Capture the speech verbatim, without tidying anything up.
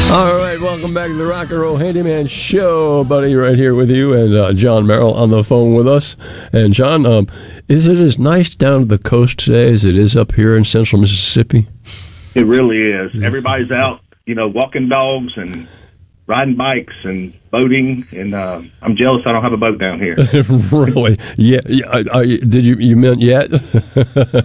All right, welcome back to the Rock and Roll Handyman Show, buddy. Right here with you, and uh, John Merrill on the phone with us. And John, um, is it as nice down to the coast today as it is up here in central Mississippi? It really is. Everybody's out, you know, walking dogs and riding bikes and boating, and uh, I'm jealous I don't have a boat down here. Really? Yeah. yeah I, I, did you? You meant yet?